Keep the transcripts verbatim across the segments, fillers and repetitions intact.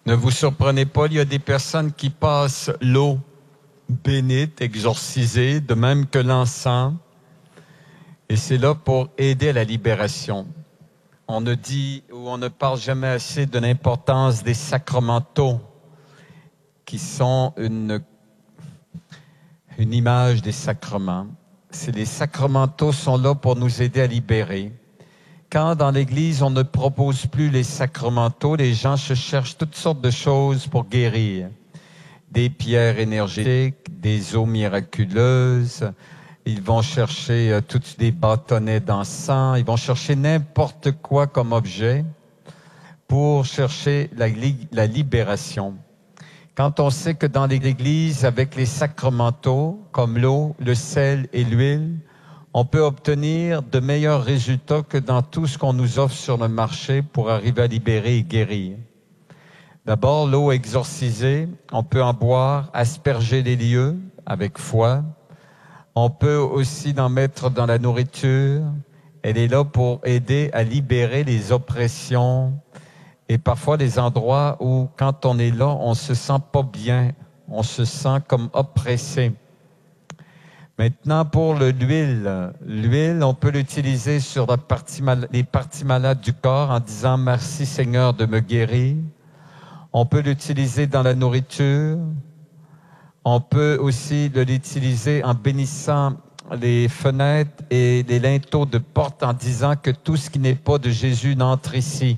Ne vous surprenez pas, il y a des personnes qui passent l'eau bénite, exorcisée, de même que l'encens. Et c'est là pour aider à la libération. On ne dit ou on ne parle jamais assez de l'importance des sacramentaux, qui sont une, une image des sacrements. C'est les sacramentaux sont là pour nous aider à libérer. Quand dans l'Église, on ne propose plus les sacramentaux, les gens se cherchent toutes sortes de choses pour guérir. Des pierres énergétiques, des eaux miraculeuses. Ils vont chercher euh, tous des bâtonnets d'encens. Ils vont chercher n'importe quoi comme objet pour chercher la, la libération. Quand on sait que dans l'Église, avec les sacramentaux, comme l'eau, le sel et l'huile, on peut obtenir de meilleurs résultats que dans tout ce qu'on nous offre sur le marché pour arriver à libérer et guérir. D'abord, l'eau exorcisée, on peut en boire, asperger les lieux avec foi. On peut aussi en mettre dans la nourriture. Elle est là pour aider à libérer les oppressions et parfois les endroits où, quand on est là, on se sent pas bien, on se sent comme oppressé. Maintenant, pour le, l'huile, l'huile, on peut l'utiliser sur la partie mal, les parties malades du corps en disant « Merci Seigneur de me guérir ». On peut l'utiliser dans la nourriture. On peut aussi l'utiliser en bénissant les fenêtres et les linteaux de porte en disant que tout ce qui n'est pas de Jésus n'entre ici.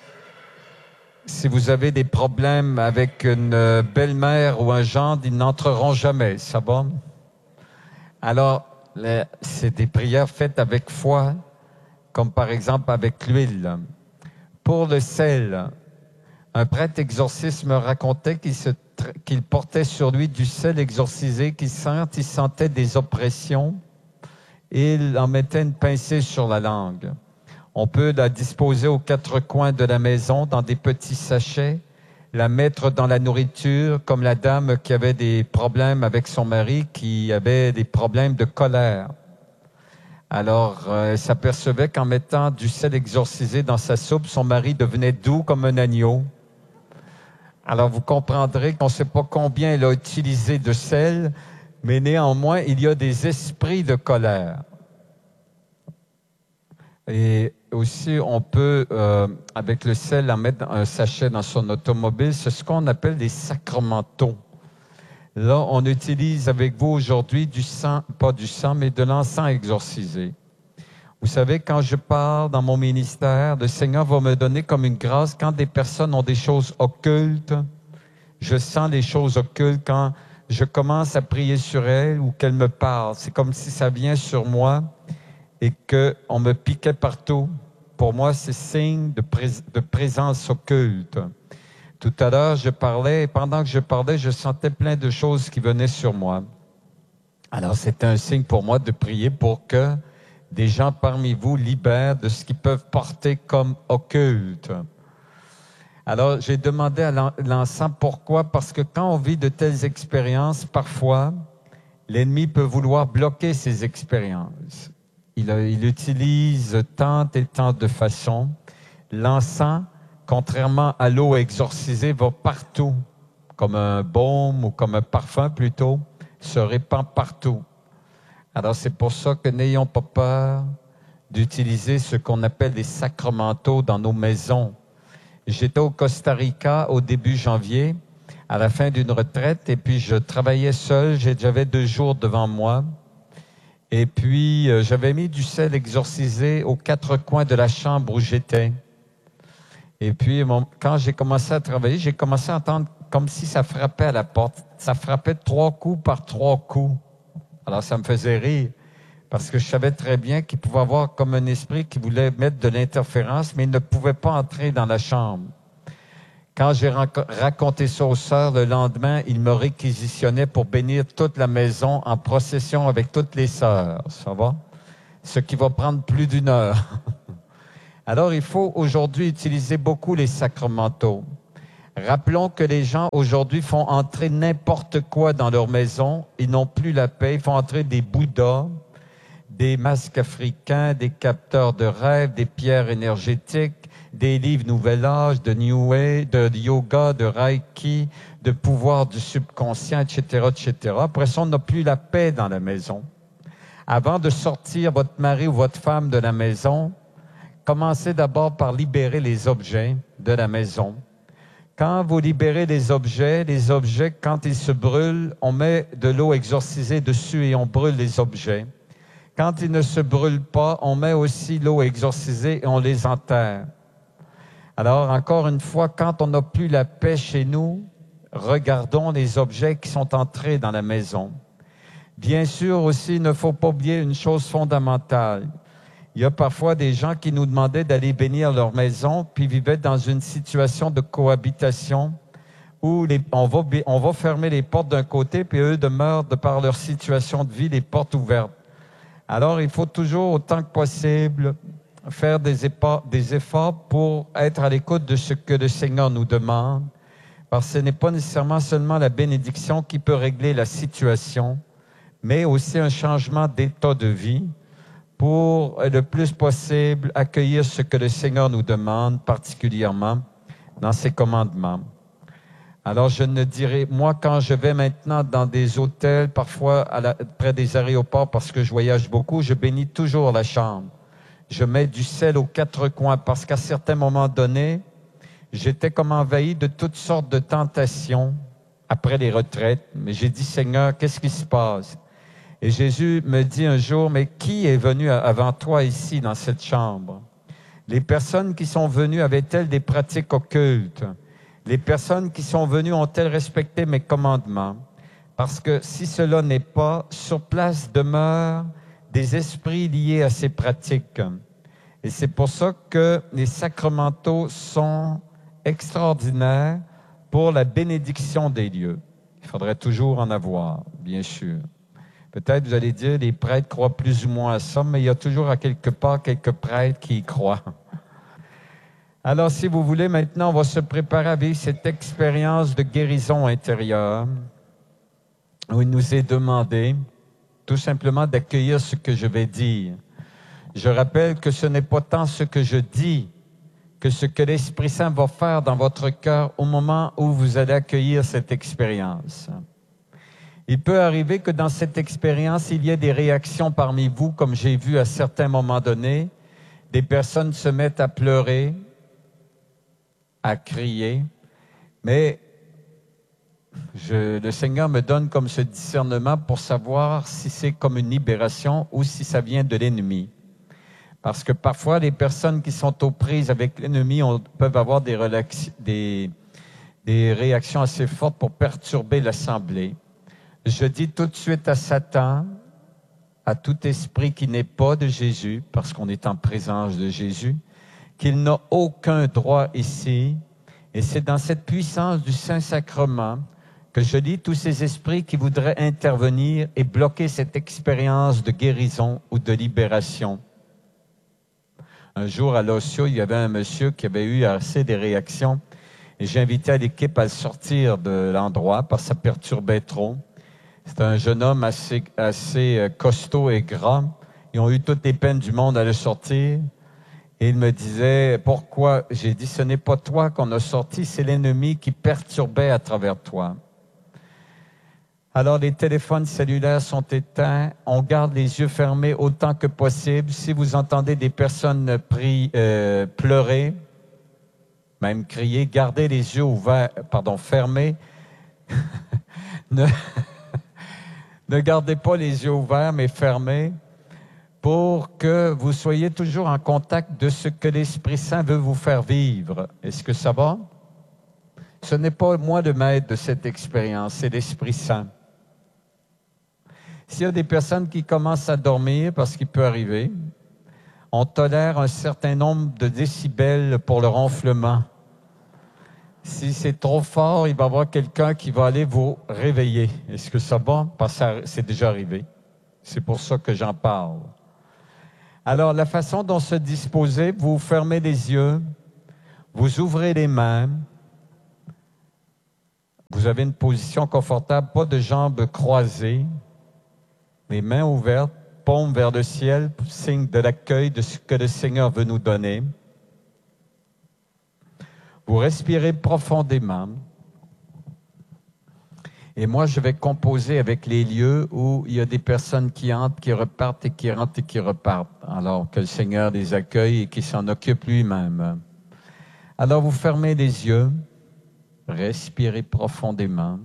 Si vous avez des problèmes avec une belle-mère ou un gendre, ils n'entreront jamais, ça va? Alors, c'est des prières faites avec foi, comme par exemple avec l'huile. Pour le sel, un prêtre exorciste me racontait qu'il, se, qu'il portait sur lui du sel exorcisé, qu'il sentait, il sentait des oppressions, et il en mettait une pincée sur la langue. On peut la disposer aux quatre coins de la maison dans des petits sachets, la mettre dans la nourriture, comme la dame qui avait des problèmes avec son mari, qui avait des problèmes de colère. Alors, euh, elle s'apercevait qu'en mettant du sel exorcisé dans sa soupe, son mari devenait doux comme un agneau. Alors, vous comprendrez qu'on ne sait pas combien elle a utilisé de sel, mais néanmoins, il y a des esprits de colère. Et aussi, on peut, euh, avec le sel, en mettre un sachet dans son automobile. C'est ce qu'on appelle des sacramentaux. Là, on utilise avec vous aujourd'hui du sang, pas du sang, mais de l'encens exorcisé. Vous savez, quand je pars dans mon ministère, le Seigneur va me donner comme une grâce quand des personnes ont des choses occultes. Je sens les choses occultes quand je commence à prier sur elles ou qu'elles me parlent. C'est comme si ça vient sur moi et qu'on me piquait partout. Pour moi, c'est signe de, pré- de présence occulte. Tout à l'heure, je parlais, et pendant que je parlais, je sentais plein de choses qui venaient sur moi. Alors, c'était un signe pour moi de prier pour que des gens parmi vous libèrent de ce qu'ils peuvent porter comme occulte. Alors, j'ai demandé à l'encens pourquoi, parce que quand on vit de telles expériences, parfois, l'ennemi peut vouloir bloquer ces expériences. Il, il utilise tant et tant de façons. L'encens, contrairement à l'eau exorcisée, va partout, comme un baume ou comme un parfum plutôt, se répand partout. Alors c'est pour ça que n'ayons pas peur d'utiliser ce qu'on appelle les sacramentaux dans nos maisons. J'étais au Costa Rica au début janvier, à la fin d'une retraite, et puis je travaillais seul, j'avais deux jours devant moi. Et puis, euh, j'avais mis du sel exorcisé aux quatre coins de la chambre où j'étais. Et puis, mon, quand j'ai commencé à travailler, j'ai commencé à entendre comme si ça frappait à la porte. Ça frappait trois coups par trois coups. Alors, ça me faisait rire, parce que je savais très bien qu'il pouvait avoir comme un esprit qui voulait mettre de l'interférence, mais il ne pouvait pas entrer dans la chambre. Quand j'ai raconté ça aux sœurs, le lendemain, ils me réquisitionnaient pour bénir toute la maison en procession avec toutes les sœurs. Ça va? Ce qui va prendre plus d'une heure. Alors, il faut aujourd'hui utiliser beaucoup les sacramentaux. Rappelons que les gens aujourd'hui font entrer n'importe quoi dans leur maison. Ils n'ont plus la paix. Ils font entrer des bouddhas, des masques africains, des capteurs de rêves, des pierres énergétiques, des livres Nouvel Âge, de New Age, de yoga, de Reiki, de pouvoir du subconscient, et cetera, et cetera. Après ça, on n'a plus la paix dans la maison. Avant de sortir votre mari ou votre femme de la maison, commencez d'abord par libérer les objets de la maison. Quand vous libérez les objets, les objets, quand ils se brûlent, on met de l'eau exorcisée dessus et on brûle les objets. Quand ils ne se brûlent pas, on met aussi l'eau exorcisée et on les enterre. Alors, encore une fois, quand on n'a plus la paix chez nous, regardons les objets qui sont entrés dans la maison. Bien sûr aussi, il ne faut pas oublier une chose fondamentale. Il y a parfois des gens qui nous demandaient d'aller bénir leur maison, puis vivaient dans une situation de cohabitation où les, on, va, on va fermer les portes d'un côté, puis eux demeurent, de par leur situation de vie, les portes ouvertes. Alors, il faut toujours, autant que possible, faire des efforts, des efforts pour être à l'écoute de ce que le Seigneur nous demande, parce que ce n'est pas nécessairement seulement la bénédiction qui peut régler la situation, mais aussi un changement d'état de vie pour le plus possible accueillir ce que le Seigneur nous demande, particulièrement dans ses commandements. Alors, je ne dirais, moi, quand je vais maintenant dans des hôtels, parfois à la, près des aéroports, parce que je voyage beaucoup, je bénis toujours la chambre. Je mets du sel aux quatre coins, parce qu'à certains moments donnés, j'étais comme envahi de toutes sortes de tentations après les retraites. Mais j'ai dit, Seigneur, qu'est-ce qui se passe? Et Jésus me dit un jour, mais qui est venu avant toi ici, dans cette chambre? Les personnes qui sont venues avaient-elles des pratiques occultes? Les personnes qui sont venues ont-elles respecté mes commandements? Parce que si cela n'est pas, sur place demeurent des esprits liés à ces pratiques. Et c'est pour ça que les sacramentaux sont extraordinaires pour la bénédiction des lieux. Il faudrait toujours en avoir, bien sûr. Peut-être vous allez dire, les prêtres croient plus ou moins à ça, mais il y a toujours à quelque part quelques prêtres qui y croient. Alors, si vous voulez, maintenant, on va se préparer à vivre cette expérience de guérison intérieure où il nous est demandé tout simplement d'accueillir ce que je vais dire. Je rappelle que ce n'est pas tant ce que je dis que ce que l'Esprit Saint va faire dans votre cœur au moment où vous allez accueillir cette expérience. Il peut arriver que dans cette expérience, il y ait des réactions parmi vous, comme j'ai vu à certains moments donnés. Des personnes se mettent à pleurer, à crier, mais je, le Seigneur me donne comme ce discernement pour savoir si c'est comme une libération ou si ça vient de l'ennemi. Parce que parfois, les personnes qui sont aux prises avec l'ennemi on, peuvent avoir des, relax, des, des réactions assez fortes pour perturber l'assemblée. Je dis tout de suite à Satan, à tout esprit qui n'est pas de Jésus, parce qu'on est en présence de Jésus, qu'il n'a aucun droit ici. Et c'est dans cette puissance du Saint-Sacrement que je lis tous ces esprits qui voudraient intervenir et bloquer cette expérience de guérison ou de libération. Un jour, à l'Ossio, il y avait un monsieur qui avait eu assez des réactions et j'ai invité l'équipe à le sortir de l'endroit parce que ça perturbait trop. C'était un jeune homme assez, assez costaud et gras. Ils ont eu toutes les peines du monde à le sortir. Et il me disait, pourquoi? J'ai dit, ce n'est pas toi qu'on a sorti, c'est l'ennemi qui perturbait à travers toi. Alors, les téléphones cellulaires sont éteints. On garde les yeux fermés autant que possible. Si vous entendez des personnes prier, euh, pleurer, même crier, gardez les yeux ouverts, pardon, fermés. ne, ne gardez pas les yeux ouverts, mais fermés, pour que vous soyez toujours en contact de ce que l'Esprit Saint veut vous faire vivre. Est-ce que ça va? Ce n'est pas moi le maître de cette expérience, c'est l'Esprit Saint. S'il y a des personnes qui commencent à dormir, parce qu'il peut arriver, on tolère un certain nombre de décibels pour le ronflement. Si c'est trop fort, il va y avoir quelqu'un qui va aller vous réveiller. Est-ce que ça va? Parce que c'est déjà arrivé. C'est pour ça que j'en parle. Alors, la façon dont se disposer, vous fermez les yeux, vous ouvrez les mains, vous avez une position confortable, pas de jambes croisées, les mains ouvertes, paumes vers le ciel, signe de l'accueil de ce que le Seigneur veut nous donner. Vous respirez profondément. Et moi, je vais composer avec les lieux où il y a des personnes qui entrent, qui repartent et qui rentrent et qui repartent. Alors que le Seigneur les accueille et qui s'en occupe lui-même. Alors, vous fermez les yeux, respirez profondément.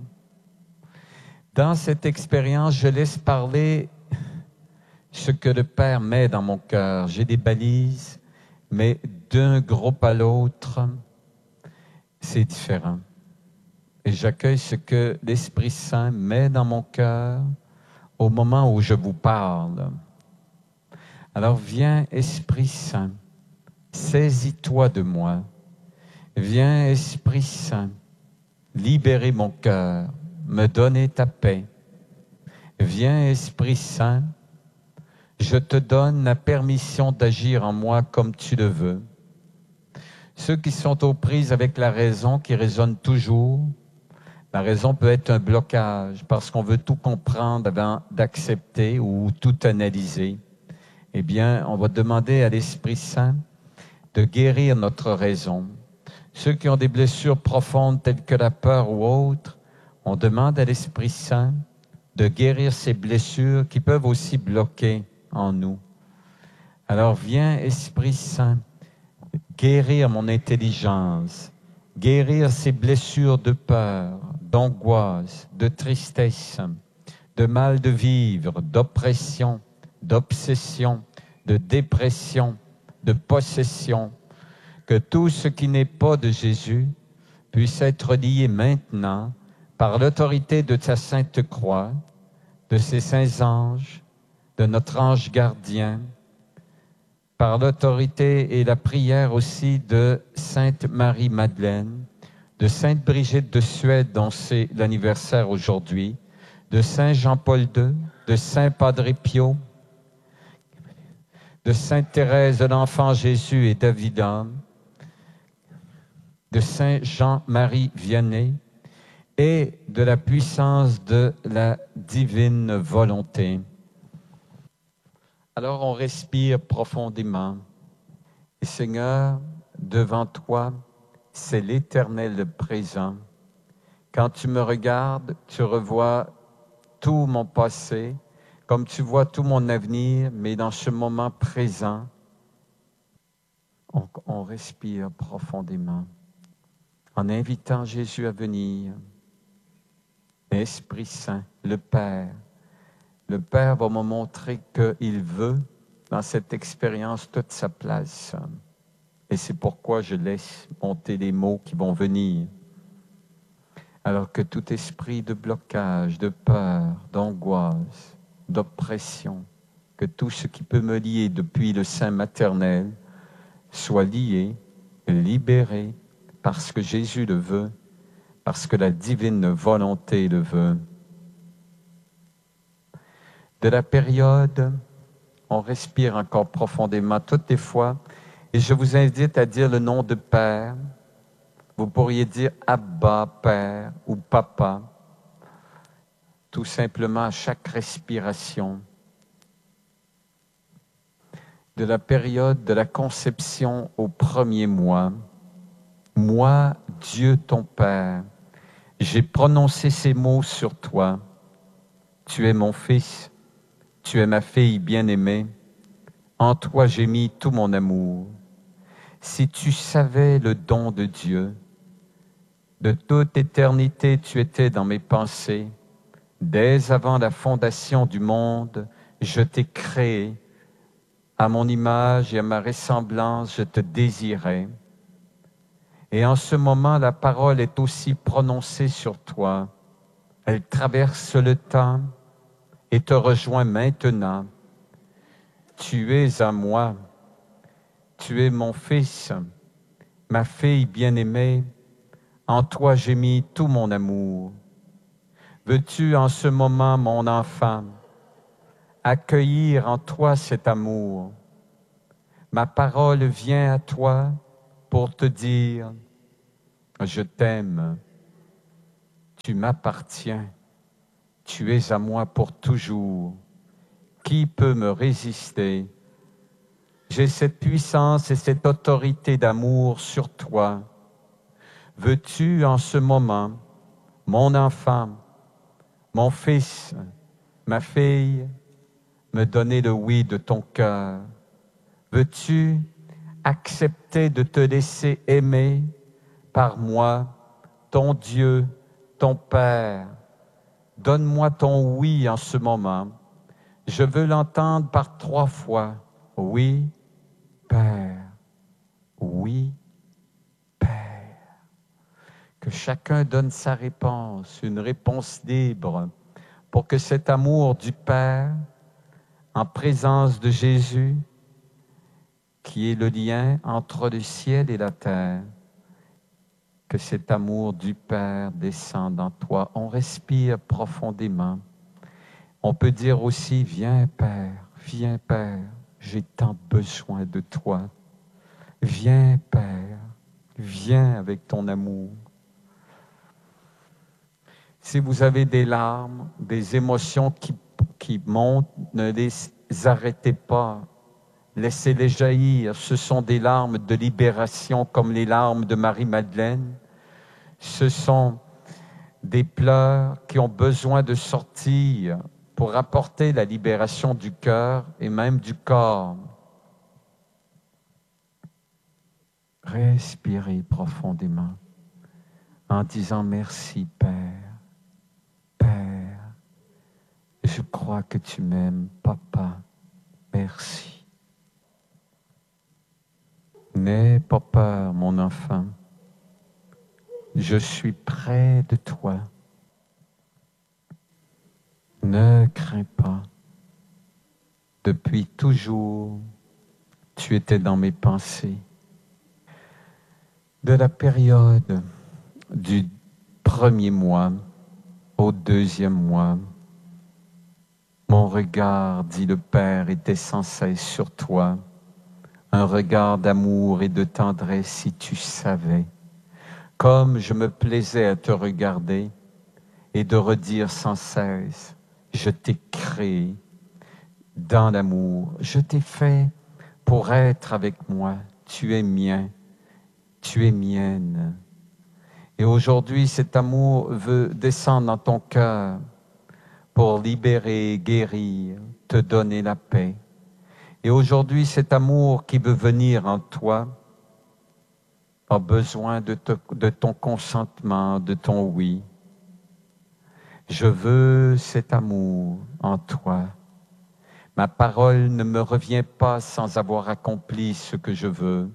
Dans cette expérience, je laisse parler ce que le Père met dans mon cœur. J'ai des balises, mais d'un groupe à l'autre, c'est différent. Et j'accueille ce que l'Esprit Saint met dans mon cœur au moment où je vous parle. Alors viens, Esprit Saint, saisis-toi de moi. Viens, Esprit Saint, libérer mon cœur, me donner ta paix. Viens, Esprit Saint, je te donne la permission d'agir en moi comme tu le veux. Ceux qui sont aux prises avec la raison, qui raisonnent toujours, la raison peut être un blocage parce qu'on veut tout comprendre avant d'accepter ou tout analyser. Eh bien, on va demander à l'Esprit Saint de guérir notre raison. Ceux qui ont des blessures profondes telles que la peur ou autres, on demande à l'Esprit Saint de guérir ces blessures qui peuvent aussi bloquer en nous. Alors viens, Esprit Saint, guérir mon intelligence, guérir ces blessures de peur, d'angoisse, de tristesse, de mal de vivre, d'oppression, d'obsession, de dépression, de possession. Que tout ce qui n'est pas de Jésus puisse être lié maintenant par l'autorité de sa sainte croix, de ses saints anges, de notre ange gardien, par l'autorité et la prière aussi de Sainte Marie-Madeleine, de Sainte Brigitte de Suède, dont c'est l'anniversaire aujourd'hui, de Saint Jean-Paul deux, de Saint Padre Pio, de Sainte Thérèse de l'Enfant Jésus et Davida, de Saint Jean-Marie Vianney et de la puissance de la divine volonté. Alors on respire profondément. Et Seigneur, devant toi, c'est l'Éternel présent. Quand tu me regardes, tu revois tout mon passé, comme tu vois tout mon avenir, mais dans ce moment présent, on, on respire profondément en invitant Jésus à venir. Esprit Saint, le Père, le Père va me montrer qu'il veut, dans cette expérience, toute sa place. Et c'est pourquoi je laisse monter les mots qui vont venir. Alors que tout esprit de blocage, de peur, d'angoisse, d'oppression, que tout ce qui peut me lier depuis le sein maternel soit lié, libéré, parce que Jésus le veut, parce que la divine volonté le veut. De la période, on respire encore profondément toutes les fois, et je vous invite à dire le nom de Père. Vous pourriez dire Abba, Père, ou Papa, tout simplement à chaque respiration. De la période de la conception au premier mois, moi, Dieu ton Père, j'ai prononcé ces mots sur toi. Tu es mon fils, tu es ma fille bien-aimée. En toi, j'ai mis tout mon amour. Si tu savais le don de Dieu, de toute éternité, tu étais dans mes pensées. Dès avant la fondation du monde, je t'ai créé. À mon image et à ma ressemblance, je te désirais. Et en ce moment, la parole est aussi prononcée sur toi. Elle traverse le temps et te rejoint maintenant. Tu es à moi. Tu es mon fils, ma fille bien-aimée. En toi, j'ai mis tout mon amour. Veux-tu en ce moment, mon enfant, accueillir en toi cet amour? Ma parole vient à toi pour te dire « Je t'aime, tu m'appartiens, tu es à moi pour toujours. Qui peut me résister? J'ai cette puissance et cette autorité d'amour sur toi. Veux-tu en ce moment, mon enfant, mon fils, ma fille, me donner le oui de ton cœur? Veux-tu accepter de te laisser aimer par moi, ton Dieu, ton Père? Donne-moi ton oui en ce moment. Je veux l'entendre par trois fois. Oui, Père. Oui, Père. Que chacun donne sa réponse, une réponse libre, pour que cet amour du Père, en présence de Jésus, qui est le lien entre le ciel et la terre, que cet amour du Père descende en toi. On respire profondément. On peut dire aussi, viens Père, viens Père, j'ai tant besoin de toi. Viens Père, viens avec ton amour. Si vous avez des larmes, des émotions qui, qui montent, ne les arrêtez pas. Laissez-les jaillir. Ce sont des larmes de libération comme les larmes de Marie-Madeleine. Ce sont des pleurs qui ont besoin de sortir pour apporter la libération du cœur et même du corps. Respirez profondément en disant merci Père. Père, je crois que tu m'aimes, Papa. Merci. N'aie pas peur, mon enfant. Je suis près de toi. Ne crains pas. Depuis toujours, tu étais dans mes pensées. De la période du premier mois au deuxième mois, mon regard, dit le Père, était sans cesse sur toi. Un regard d'amour et de tendresse, si tu savais. Comme je me plaisais à te regarder et de redire sans cesse, je t'ai créé dans l'amour. Je t'ai fait pour être avec moi. Tu es mien, tu es mienne. Et aujourd'hui, cet amour veut descendre dans ton cœur pour libérer, guérir, te donner la paix. Et aujourd'hui, cet amour qui veut venir en toi a besoin de, te, de ton consentement, de ton oui. Je veux cet amour en toi. Ma parole ne me revient pas sans avoir accompli ce que je veux.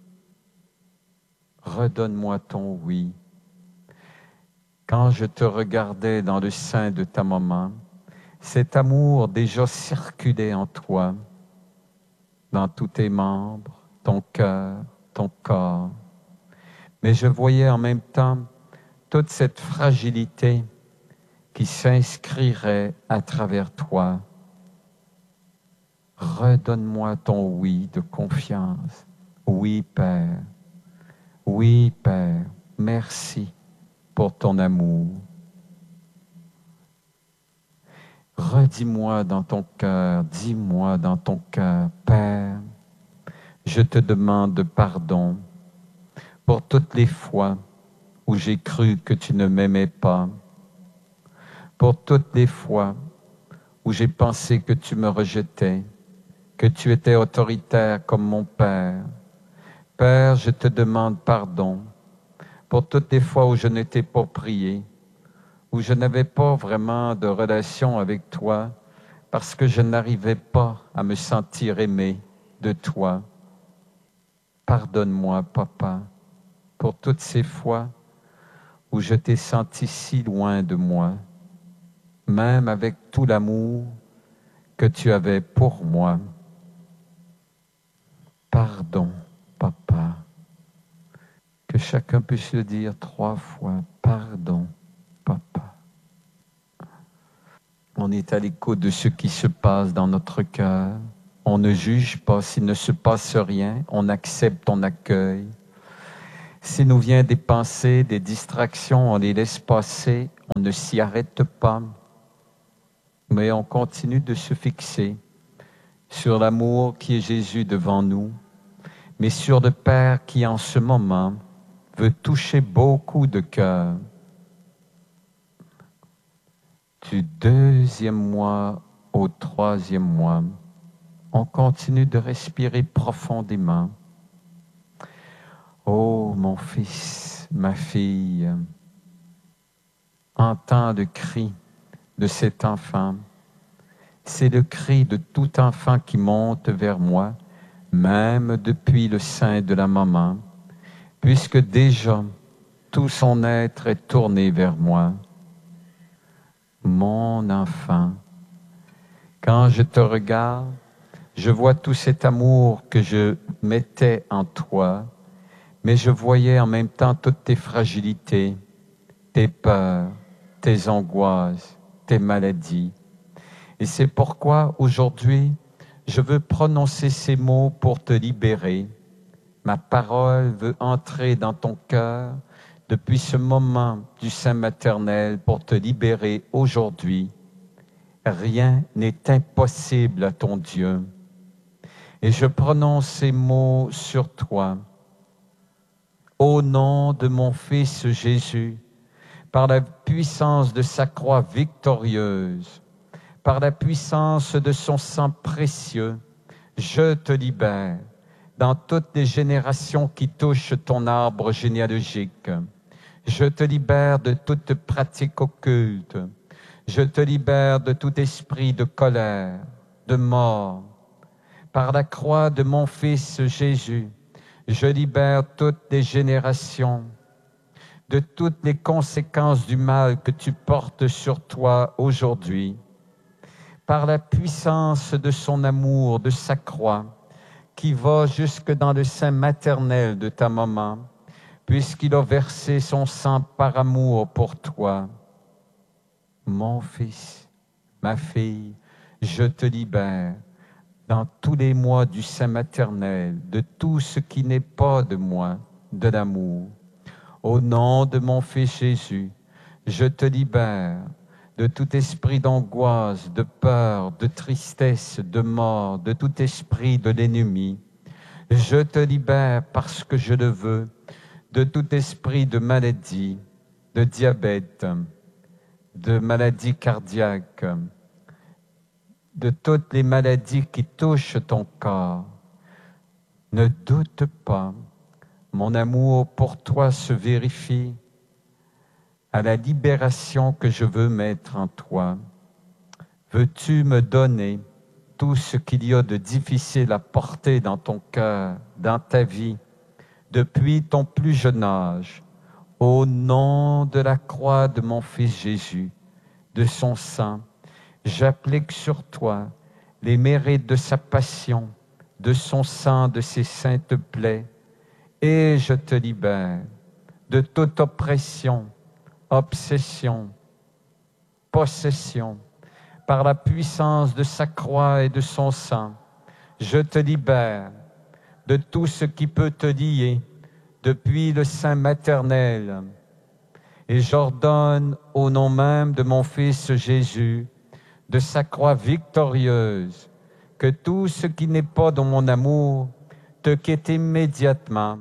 Redonne-moi ton oui. Quand je te regardais dans le sein de ta maman, cet amour déjà circulait en toi, dans tous tes membres, ton cœur, ton corps. Mais je voyais en même temps toute cette fragilité qui s'inscrirait à travers toi. Redonne-moi ton oui de confiance. Oui, Père. Oui, Père. Merci pour ton amour. Redis-moi dans ton cœur, dis-moi dans ton cœur, Père, je te demande pardon pour toutes les fois où j'ai cru que tu ne m'aimais pas, pour toutes les fois où j'ai pensé que tu me rejetais, que tu étais autoritaire comme mon Père. Père, je te demande pardon pour toutes les fois où je ne t'ai pas prié, où je n'avais pas vraiment de relation avec toi, parce que je n'arrivais pas à me sentir aimé de toi. Pardonne-moi, Papa, pour toutes ces fois où je t'ai senti si loin de moi, même avec tout l'amour que tu avais pour moi. Pardon, Papa. Que chacun puisse le dire trois fois. Pardon, Papa. On est à l'écoute de ce qui se passe dans notre cœur. On ne juge pas s'il ne se passe rien. On accepte, on accueille. S'il nous vient des pensées, des distractions, on les laisse passer. On ne s'y arrête pas. Mais on continue de se fixer sur l'amour qui est Jésus devant nous, mais sur le Père qui en ce moment veut toucher beaucoup de cœurs. Du deuxième mois au troisième mois, on continue de respirer profondément. Oh, mon fils, ma fille, entends le cri de cet enfant. C'est le cri de tout enfant qui monte vers moi, même depuis le sein de la maman, puisque déjà tout son être est tourné vers moi. Mon enfant, quand je te regarde, je vois tout cet amour que je mettais en toi, mais je voyais en même temps toutes tes fragilités, tes peurs, tes angoisses, tes maladies. Et c'est pourquoi aujourd'hui, je veux prononcer ces mots pour te libérer. Ma parole veut entrer dans ton cœur depuis ce moment du sein maternel pour te libérer aujourd'hui. Rien n'est impossible à ton Dieu. Et je prononce ces mots sur toi. Au nom de mon Fils Jésus, par la puissance de sa croix victorieuse, par la puissance de son sang précieux, je te libère dans toutes les générations qui touchent ton arbre généalogique. Je te libère de toute pratique occulte. Je te libère de tout esprit de colère, de mort. Par la croix de mon Fils Jésus, je libère toutes les générations de toutes les conséquences du mal que tu portes sur toi aujourd'hui. Par la puissance de son amour, de sa croix, qui va jusque dans le sein maternel de ta maman, puisqu'il a versé son sang par amour pour toi. Mon fils, ma fille, je te libère dans tous les mois du sein maternel de tout ce qui n'est pas de moi, de l'amour. Au nom de mon Fils Jésus, je te libère de tout esprit d'angoisse, de peur, de tristesse, de mort, de tout esprit de l'ennemi. Je te libère parce que je le veux de tout esprit de maladie, de diabète, de maladie cardiaque, de toutes les maladies qui touchent ton corps. Ne doute pas, mon amour pour toi se vérifie à la libération que je veux mettre en toi. Veux-tu me donner tout ce qu'il y a de difficile à porter dans ton cœur, dans ta vie, depuis ton plus jeune âge, au nom de la croix de mon Fils Jésus, de son sang, j'applique sur toi les mérites de sa passion, de son sang, de ses saintes plaies, et je te libère de toute oppression, obsession, possession, par la puissance de sa croix et de son sang. Je te libère de tout ce qui peut te lier depuis le sein maternel. Et j'ordonne au nom même de mon Fils Jésus, de sa croix victorieuse, que tout ce qui n'est pas dans mon amour te quitte immédiatement.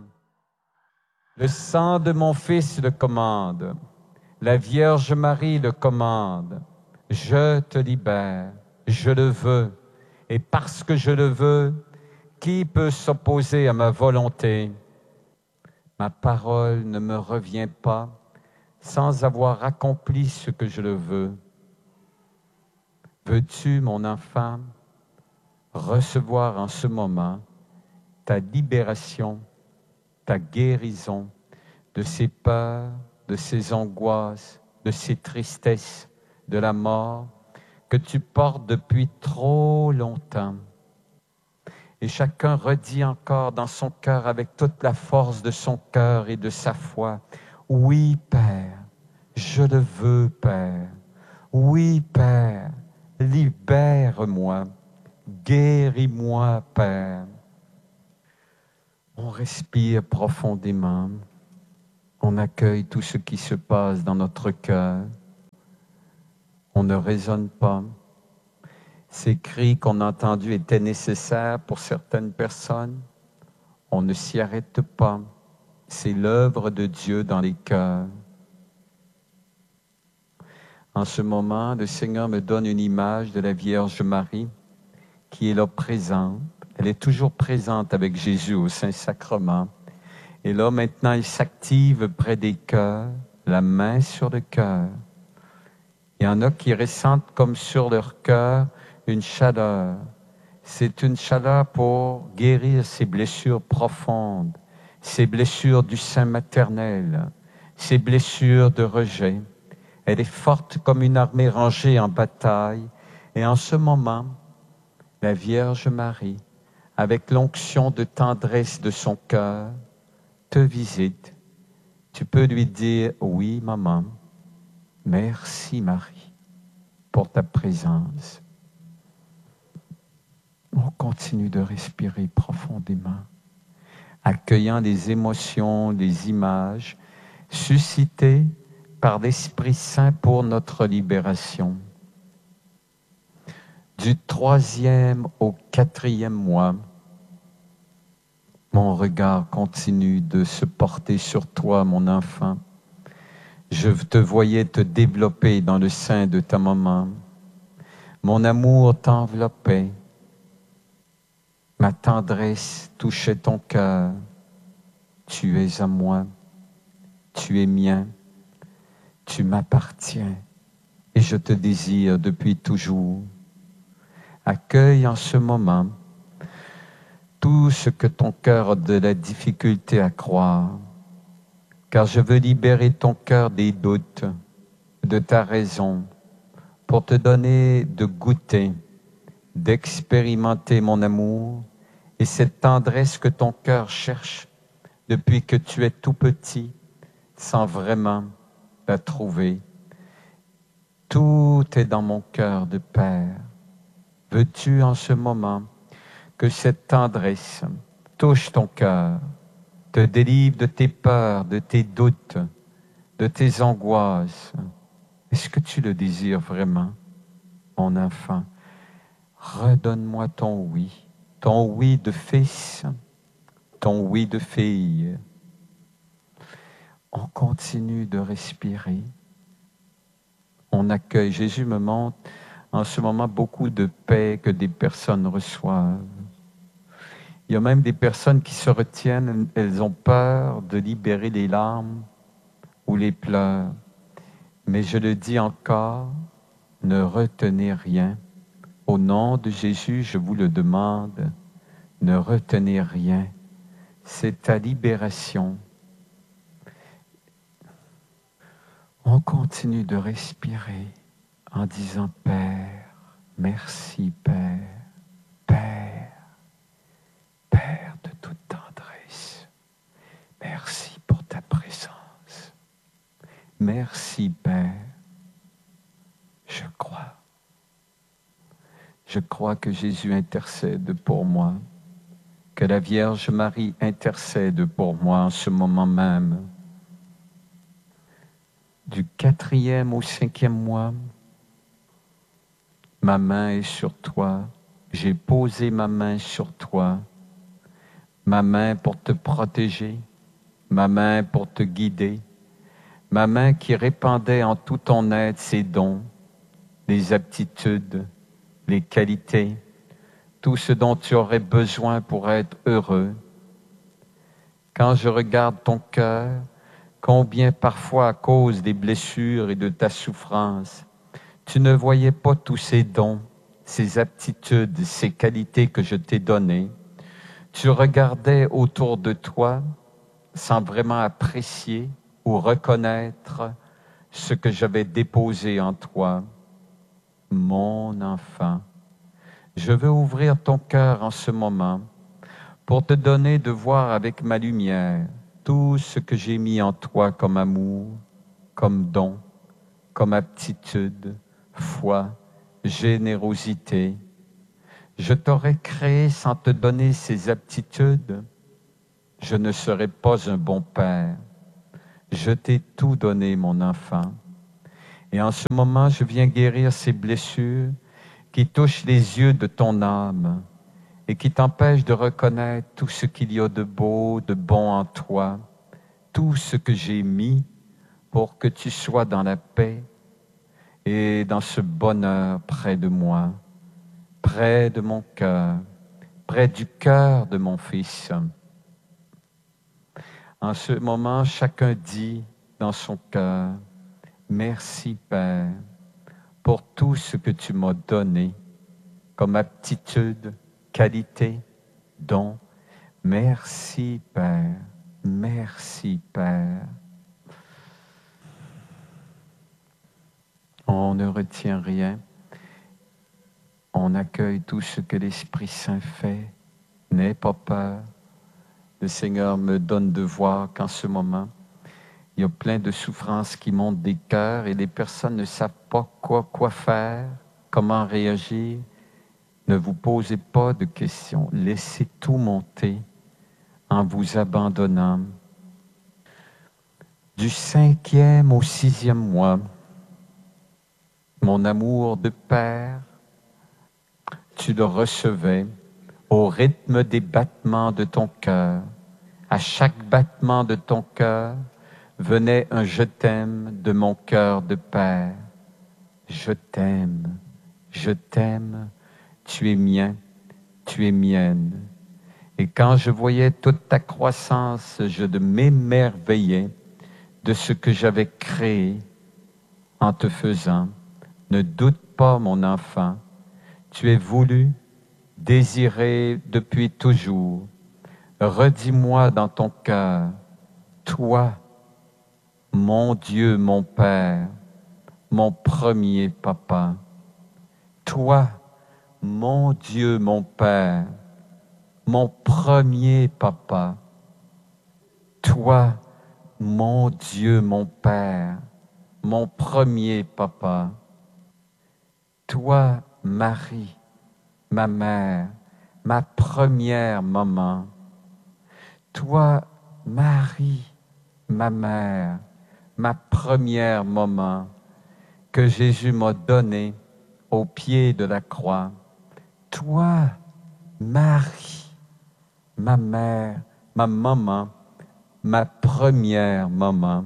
Le sang de mon Fils le commande. La Vierge Marie le commande. Je te libère, je le veux. Et parce que je le veux, qui peut s'opposer à ma volonté? Ma parole ne me revient pas sans avoir accompli ce que je le veux. Veux-tu, mon enfant, recevoir en ce moment ta libération, ta guérison de ces peurs, de ces angoisses, de ces tristesses, de la mort que tu portes depuis trop longtemps. Et chacun redit encore dans son cœur, avec toute la force de son cœur et de sa foi, « Oui, Père, je le veux, Père. Oui, Père, libère-moi, guéris-moi, Père. » On respire profondément. On accueille tout ce qui se passe dans notre cœur. On ne raisonne pas. Ces cris qu'on a entendus étaient nécessaires pour certaines personnes. On ne s'y arrête pas. C'est l'œuvre de Dieu dans les cœurs. En ce moment, le Seigneur me donne une image de la Vierge Marie qui est là présente. Elle est toujours présente avec Jésus au Saint-Sacrement. Et là, maintenant, elle s'active près des cœurs, la main sur le cœur. Il y en a qui ressentent comme sur leur cœur une chaleur. C'est une chaleur pour guérir ces blessures profondes, ces blessures du sein maternel, ces blessures de rejet. Elle est forte comme une armée rangée en bataille. Et en ce moment, la Vierge Marie, avec l'onction de tendresse de son cœur, te visite. Tu peux lui dire, oui, maman, merci Marie pour ta présence. On continue de respirer profondément, accueillant les émotions, les images suscitées par l'Esprit Saint pour notre libération. Du troisième au quatrième mois, mon regard continue de se porter sur toi, mon enfant. Je te voyais te développer dans le sein de ta maman. Mon amour t'enveloppait. Ma tendresse touchait ton cœur. Tu es à moi. Tu es mien. Tu m'appartiens. Et je te désire depuis toujours. Accueille en ce moment tout ce que ton cœur a de la difficulté à croire, car je veux libérer ton cœur des doutes, de ta raison, pour te donner de goûter, d'expérimenter mon amour et cette tendresse que ton cœur cherche depuis que tu es tout petit, sans vraiment la trouver. Tout est dans mon cœur de Père. Veux-tu en ce moment que cette tendresse touche ton cœur, te délivre de tes peurs, de tes doutes, de tes angoisses? Est-ce que tu le désires vraiment, mon enfant? Redonne-moi ton oui, ton oui de fils, ton oui de fille. On continue de respirer. On accueille. Jésus me montre en ce moment beaucoup de paix que des personnes reçoivent. Il y a même des personnes qui se retiennent, elles ont peur de libérer les larmes ou les pleurs. Mais je le dis encore, ne retenez rien. Au nom de Jésus, je vous le demande, ne retenez rien. C'est ta libération. On continue de respirer en disant « Père, merci Père, Père, Père de toute tendresse, merci pour ta présence. Merci Père, je crois. Je crois que Jésus intercède pour moi, que la Vierge Marie intercède pour moi en ce moment même. Du quatrième au cinquième mois, ma main est sur toi. J'ai posé ma main sur toi. Ma main pour te protéger, ma main pour te guider, ma main qui répandait en tout ton être ses dons, les aptitudes, les qualités, tout ce dont tu aurais besoin pour être heureux. Quand je regarde ton cœur, combien parfois à cause des blessures et de ta souffrance, tu ne voyais pas tous ces dons, ces aptitudes, ces qualités que je t'ai données. Tu regardais autour de toi sans vraiment apprécier ou reconnaître ce que j'avais déposé en toi. Mon enfant, je veux ouvrir ton cœur en ce moment pour te donner de voir avec ma lumière tout ce que j'ai mis en toi comme amour, comme don, comme aptitude, foi, générosité. Je t'aurais créé sans te donner ces aptitudes. Je ne serais pas un bon père. Je t'ai tout donné, mon enfant. Et en ce moment, je viens guérir ces blessures qui touchent les yeux de ton âme et qui t'empêchent de reconnaître tout ce qu'il y a de beau, de bon en toi, tout ce que j'ai mis pour que tu sois dans la paix et dans ce bonheur près de moi, près de mon cœur, près du cœur de mon Fils. En ce moment, chacun dit dans son cœur, « Merci Père pour tout ce que tu m'as donné comme aptitude, qualité, don. Merci Père, merci Père. » On ne retient rien. On accueille tout ce que l'Esprit Saint fait. N'aie pas peur. Le Seigneur me donne de voir qu'en ce moment, il y a plein de souffrances qui montent des cœurs et les personnes ne savent pas quoi, quoi faire, comment réagir. Ne vous posez pas de questions. Laissez tout monter en vous abandonnant. Du cinquième au sixième mois, mon amour de Père, tu le recevais au rythme des battements de ton cœur. À chaque battement de ton cœur venait un « je t'aime » de mon cœur de Père. Je t'aime, je t'aime, tu es mien, tu es mienne. Et quand je voyais toute ta croissance, je m'émerveillais de ce que j'avais créé en te faisant. Ne doute pas, mon enfant, tu es voulu, désiré depuis toujours. Redis-moi dans ton cœur, toi, mon Dieu, mon Père, mon premier papa. Toi, mon Dieu, mon Père, mon premier papa. Toi, mon Dieu, mon Père, mon premier papa. Toi, Marie, ma mère, ma première maman. Toi, Marie, ma mère, ma première maman, que Jésus m'a donnée au pied de la croix. Toi, Marie, ma mère, ma maman, ma première maman.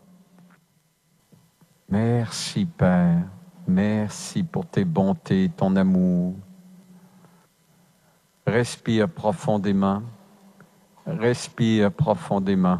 Merci, Père. Merci pour tes bontés, ton amour. Respire profondément. Respire profondément.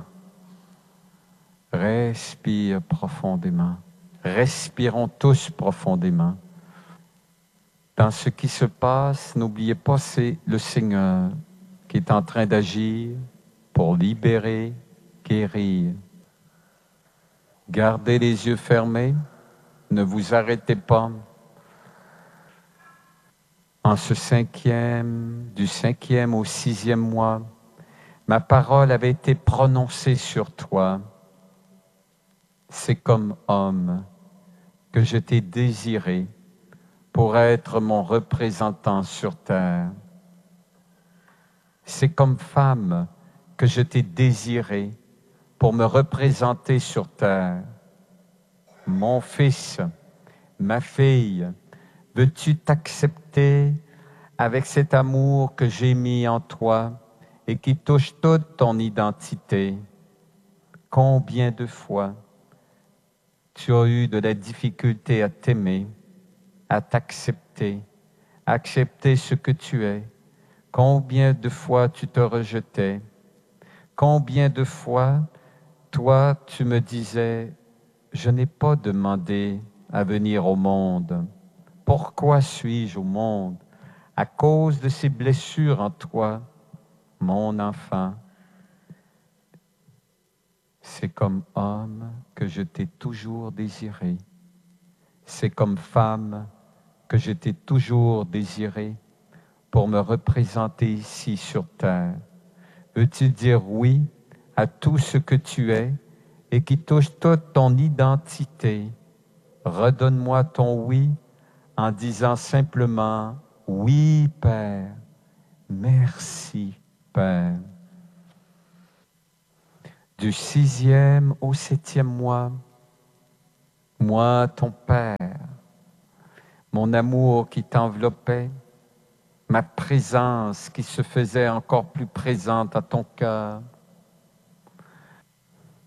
Respire profondément. Respirons tous profondément. Dans ce qui se passe, n'oubliez pas, c'est le Seigneur qui est en train d'agir pour libérer, guérir. Gardez les yeux fermés, ne vous arrêtez pas. En ce cinquième, du cinquième au sixième mois, ma parole avait été prononcée sur toi. C'est comme homme que je t'ai désiré pour être mon représentant sur terre. C'est comme femme que je t'ai désiré pour me représenter sur terre. Mon fils, ma fille, veux-tu t'accepter avec cet amour que j'ai mis en toi et qui touche toute ton identité? Combien de fois tu as eu de la difficulté à t'aimer, à t'accepter, à accepter ce que tu es? Combien de fois tu te rejetais? Combien de fois, toi, tu me disais, je n'ai pas demandé à venir au monde. Pourquoi suis-je au monde? À cause de ces blessures en toi, mon enfant. C'est comme homme que je t'ai toujours désiré. C'est comme femme que je t'ai toujours désiré pour me représenter ici sur terre. Veux-tu dire oui à tout ce que tu es et qui touche toute ton identité? Redonne-moi ton oui en disant simplement « Oui, Père, merci, Père ». Du sixième au septième mois, moi, ton Père, mon amour qui t'enveloppait, ma présence qui se faisait encore plus présente à ton cœur.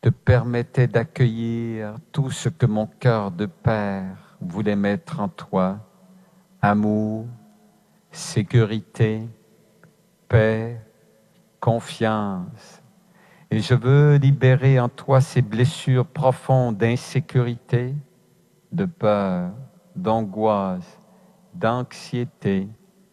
te permettait d'accueillir tout ce que mon cœur de père voulait mettre en toi. Amour, sécurité, paix, confiance. Et je veux libérer en toi ces blessures profondes d'insécurité, de peur, d'angoisse, d'anxiété.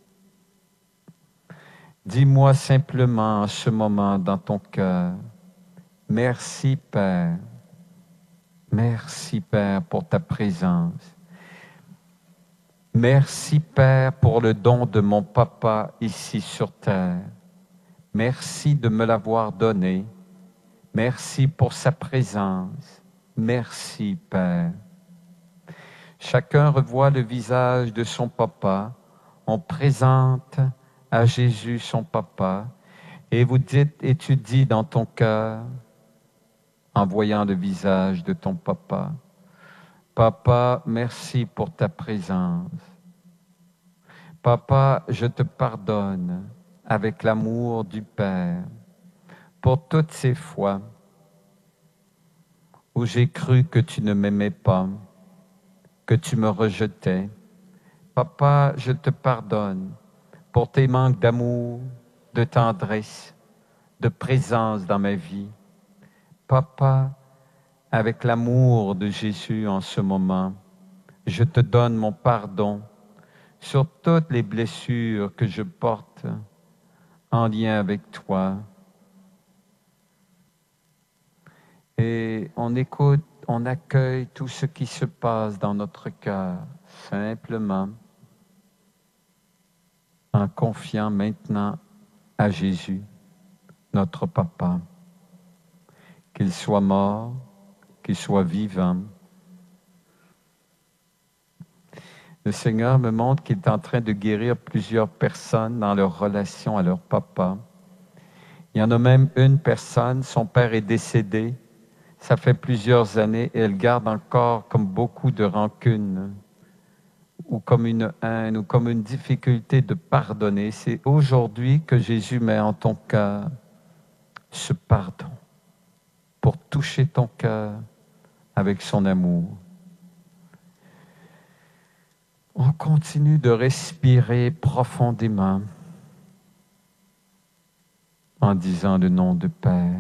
Dis-moi simplement en ce moment dans ton cœur, merci Père, merci Père pour ta présence. Merci Père pour le don de mon papa ici sur terre. Merci de me l'avoir donné. Merci pour sa présence. Merci Père. Chacun revoit le visage de son papa. On présente à Jésus son papa. Et vous dites et tu dis dans ton cœur, en voyant le visage de ton papa, Papa, merci pour ta présence. Papa, je te pardonne avec l'amour du Père pour toutes ces fois où j'ai cru que tu ne m'aimais pas, que tu me rejetais. Papa, je te pardonne pour tes manques d'amour, de tendresse, de présence dans ma vie. Papa, avec l'amour de Jésus en ce moment, je te donne mon pardon sur toutes les blessures que je porte en lien avec toi. Et on écoute, on accueille tout ce qui se passe dans notre cœur, simplement en confiant maintenant à Jésus, notre Papa. Qu'il soit mort, qu'il soit vivant. Le Seigneur me montre qu'il est en train de guérir plusieurs personnes dans leur relation à leur papa. Il y en a même une personne, son père est décédé, ça fait plusieurs années et elle garde encore comme beaucoup de rancune ou comme une haine ou comme une difficulté de pardonner. C'est aujourd'hui que Jésus met en ton cœur ce pardon pour toucher ton cœur avec son amour. On continue de respirer profondément en disant le nom de Père.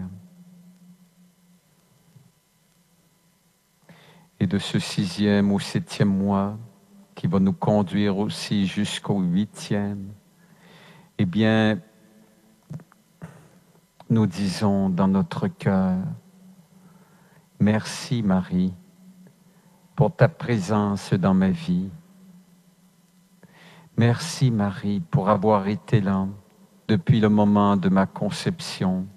Et de ce sixième au septième mois, qui va nous conduire aussi jusqu'au huitième, eh bien, nous disons dans notre cœur, merci Marie pour ta présence dans ma vie. Merci Marie pour avoir été là depuis le moment de ma conception.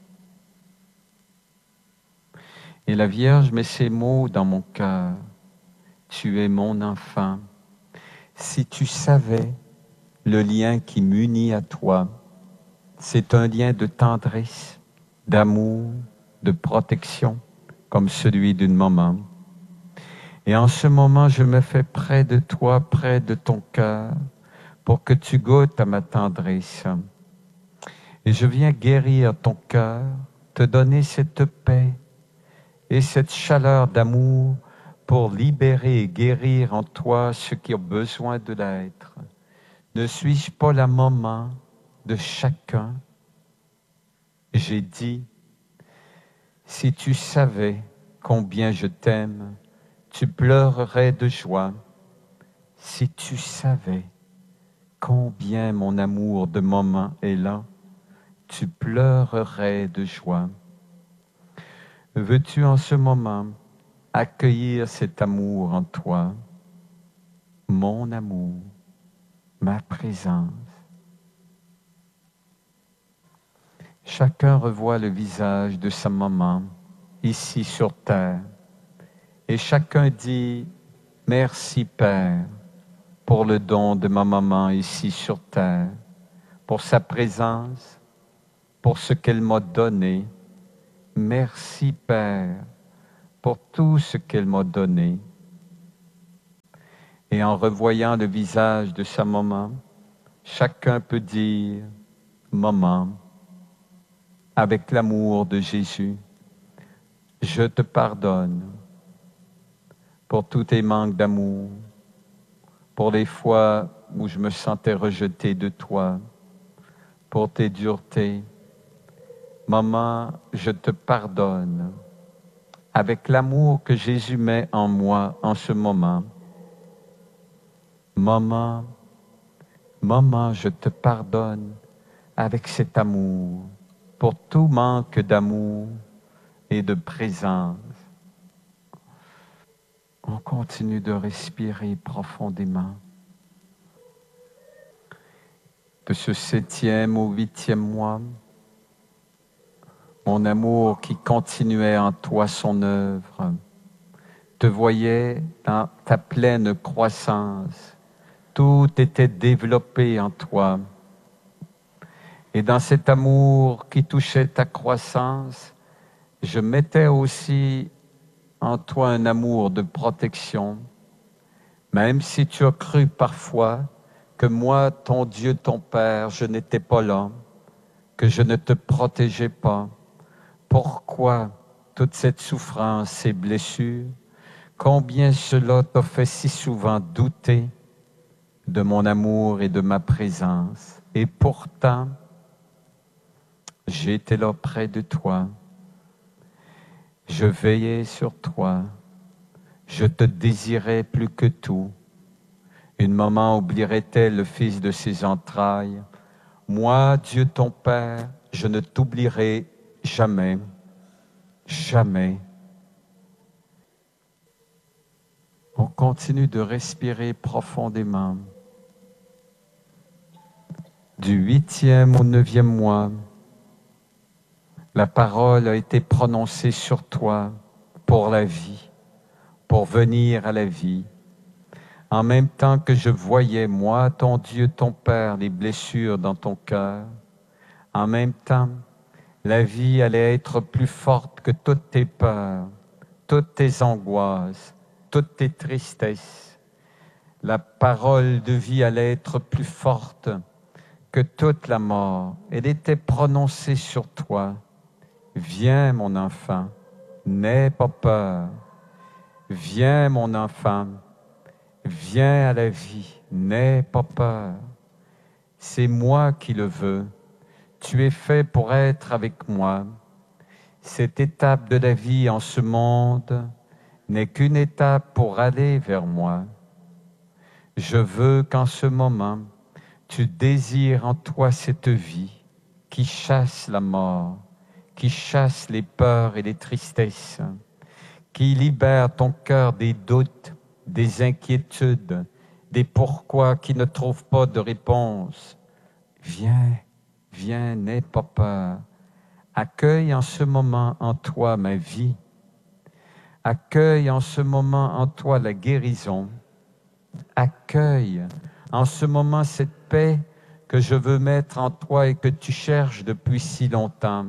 Et la Vierge met ces mots dans mon cœur. Tu es mon enfant. Si tu savais le lien qui m'unit à toi, c'est un lien de tendresse, d'amour, de protection, comme celui d'une maman. Et en ce moment, je me fais près de toi, près de ton cœur, pour que tu goûtes à ma tendresse. Et je viens guérir ton cœur, te donner cette paix et cette chaleur d'amour pour libérer et guérir en toi ce qui a besoin de l'être. Ne suis-je pas la maman de chacun? J'ai dit, si tu savais combien je t'aime, tu pleurerais de joie. Si tu savais combien mon amour de maman est là, tu pleurerais de joie. Veux-tu en ce moment accueillir cet amour en toi, mon amour, ma présence? Chacun revoit le visage de sa maman ici sur terre et chacun dit « Merci Père » pour le don de ma maman ici sur terre, pour sa présence, pour ce qu'elle m'a donné. Merci Père pour tout ce qu'elle m'a donné. Et en revoyant le visage de sa maman, chacun peut dire « Maman » avec l'amour de Jésus. Je te pardonne pour tous tes manques d'amour, pour les fois où je me sentais rejeté de toi, pour tes duretés. Maman, je te pardonne avec l'amour que Jésus met en moi en ce moment. Maman, maman, je te pardonne avec cet amour pour tout manque d'amour et de présence. On continue de respirer profondément. De ce septième au huitième mois, mon amour qui continuait en toi son œuvre, te voyais dans ta pleine croissance. Tout était développé en toi. Et dans cet amour qui touchait ta croissance, je mettais aussi en toi un amour de protection, même si tu as cru parfois que moi, ton Dieu, ton Père, je n'étais pas là, que je ne te protégeais pas. Pourquoi toute cette souffrance, ces blessures? Combien cela t'a fait si souvent douter de mon amour et de ma présence? Et pourtant, j'étais là près de toi. Je veillais sur toi. Je te désirais plus que tout. Une maman oublierait-elle le fils de ses entrailles? Moi, Dieu ton Père, je ne t'oublierai jamais, jamais. On continue de respirer profondément. Du huitième au neuvième mois, la parole a été prononcée sur toi pour la vie, pour venir à la vie. En même temps que je voyais, moi, ton Dieu, ton Père, les blessures dans ton cœur, en même temps, la vie allait être plus forte que toutes tes peurs, toutes tes angoisses, toutes tes tristesses. La parole de vie allait être plus forte que toute la mort. Elle était prononcée sur toi. Viens, mon enfant, n'aie pas peur. Viens, mon enfant, viens à la vie, n'aie pas peur. C'est moi qui le veux. Tu es fait pour être avec moi. Cette étape de la vie en ce monde n'est qu'une étape pour aller vers moi. Je veux qu'en ce moment, tu désires en toi cette vie qui chasse la mort, qui chasse les peurs et les tristesses, qui libère ton cœur des doutes, des inquiétudes, des pourquoi qui ne trouvent pas de réponse. Viens, viens, n'aie pas peur. Accueille en ce moment en toi ma vie. Accueille en ce moment en toi la guérison. Accueille en ce moment cette paix que je veux mettre en toi et que tu cherches depuis si longtemps.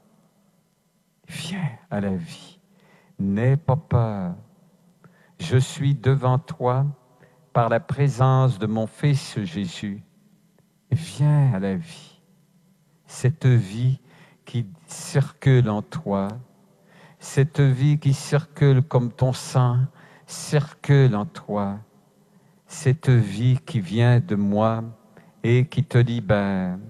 Viens à la vie. N'aie pas peur. Je suis devant toi par la présence de mon Fils Jésus. Viens à la vie. Cette vie qui circule en toi, cette vie qui circule comme ton sang circule en toi, cette vie qui vient de moi et qui te libère.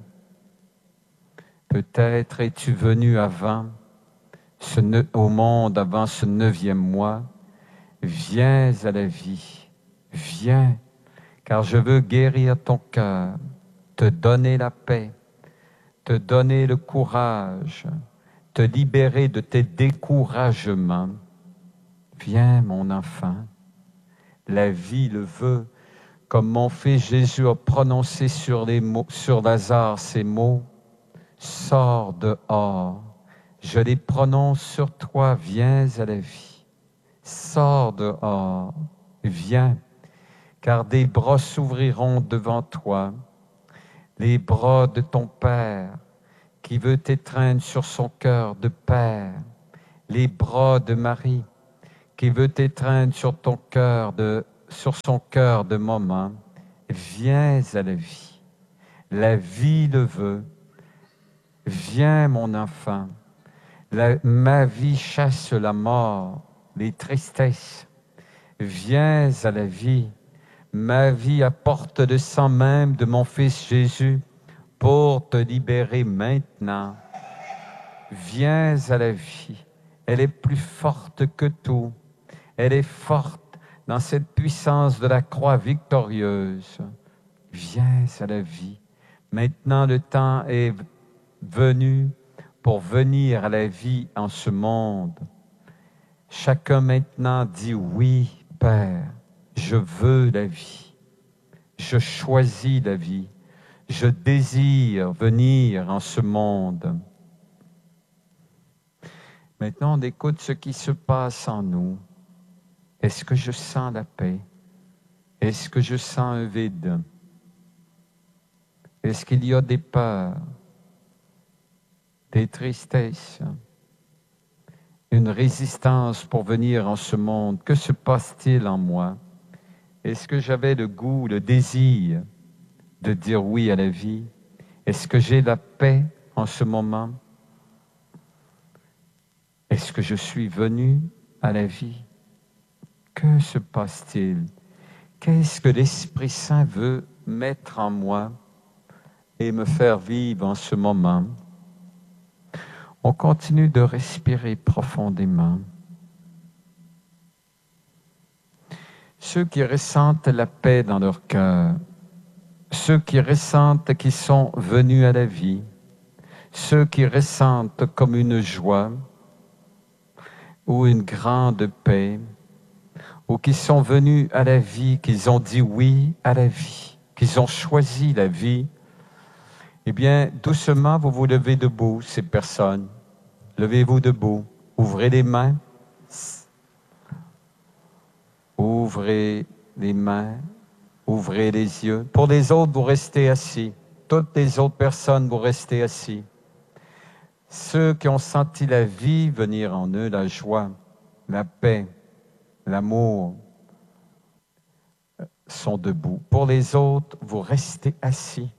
Peut-être es-tu venu avant ce ne- au monde avant ce neuvième mois. Viens à la vie, viens, car je veux guérir ton cœur, te donner la paix, te donner le courage, te libérer de tes découragements. Viens, mon enfant, la vie le veut, comme mon fils Jésus a prononcé sur, les mots, sur Lazare ces mots, sors dehors, je les prononce sur toi, viens à la vie, sors dehors, viens, car des bras s'ouvriront devant toi, les bras de ton Père, qui veut t'étreindre sur son cœur de père, les bras de Marie, qui veut t'étreindre sur ton cœur de, sur son cœur de maman. Viens à la vie. La vie le veut. Viens, mon enfant. La- ma vie chasse la mort, les tristesses. Viens à la vie. Ma vie apporte le sang même de mon Fils Jésus pour te libérer maintenant. Viens à la vie. Elle est plus forte que tout. Elle est forte dans cette puissance de la croix victorieuse. Viens à la vie. Maintenant, le temps est venu pour venir à la vie en ce monde. Chacun maintenant dit oui, Père, je veux la vie. Je choisis la vie. Je désire venir en ce monde. Maintenant, on écoute ce qui se passe en nous. Est-ce que je sens la paix? Est-ce que je sens un vide? Est-ce qu'il y a des peurs, des tristesses, une résistance pour venir en ce monde? Que se passe-t-il en moi? Est-ce que j'avais le goût, le désir de dire oui à la vie? Est-ce que j'ai la paix en ce moment? Est-ce que je suis venu à la vie? Que se passe-t-il? Qu'est-ce que l'Esprit Saint veut mettre en moi et me faire vivre en ce moment? On continue de respirer profondément. Ceux qui ressentent la paix dans leur cœur, ceux qui ressentent qu'ils sont venus à la vie, ceux qui ressentent comme une joie ou une grande paix, ou qui sont venus à la vie, qu'ils ont dit oui à la vie, qu'ils ont choisi la vie, eh bien, doucement, vous vous levez debout, ces personnes. Levez-vous debout, ouvrez les mains, ouvrez les mains, ouvrez les yeux. Pour les autres, vous restez assis. Toutes les autres personnes, vous restez assis. Ceux qui ont senti la vie venir en eux, la joie, la paix, l'amour, sont debout. Pour les autres, vous restez assis.